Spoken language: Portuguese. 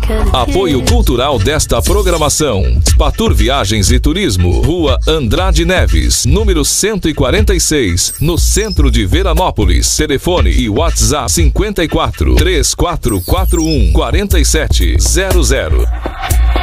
Apoio cultural desta programação: Spatur Viagens e Turismo, Rua Andrade Neves, número 146, no centro de Veranópolis. Telefone e WhatsApp 54 3441 4700.